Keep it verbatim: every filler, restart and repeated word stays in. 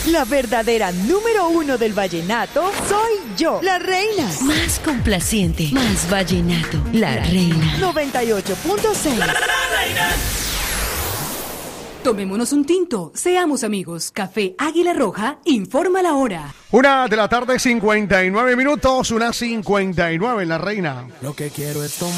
La verdadera número uno del vallenato soy yo, la reina. Más complaciente, más vallenato, la reina. noventa y ocho punto seis. ¡La, la, la reina! Tomémonos un tinto, seamos amigos. Café Águila Roja informa la hora. Una de la tarde, cincuenta y nueve minutos, una cincuenta y nueve en la reina. Lo que quiero es tomar.